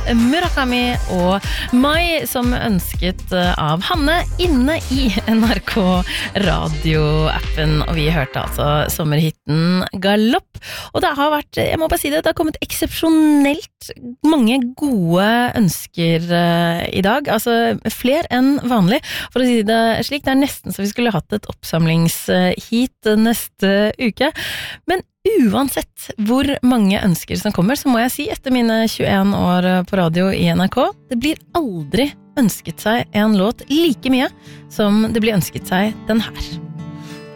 Murakami og Mai, som ønsket av Hanne inne i NRK radioappen. Og vi hørte altså sommerhitten Galopp. Og det har vært, jeg må bare si det, det har kommet eksepsjonelt mange gode ønsker i dag. Altså flere enn vanlig, for å si det slik. Det er nesten så vi skulle hatt et oppsamlingsheat neste uke. Men uansett hvor mange ønsker som kommer, så må jeg si etter mine 21 år på radio i NRK, det blir aldri ønsket seg en låt like mye som det blir ønsket seg den her.